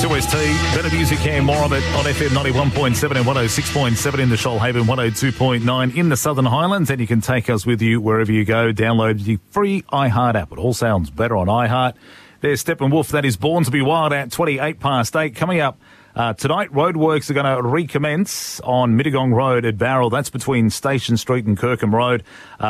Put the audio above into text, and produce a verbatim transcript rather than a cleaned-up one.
two S T, better music and more of it on F M ninety-one point seven and one oh six point seven in the Shoalhaven, one oh two point nine in the Southern Highlands, and you can take us with you wherever you go. Download the free iHeart app. It all sounds better on iHeart. There's Steppenwolf. That is Born to be Wild at twenty-eight past eight. Coming up uh, tonight, roadworks are going to recommence on Mittagong Road at Barrel. That's between Station Street and Kirkham Road. Uh,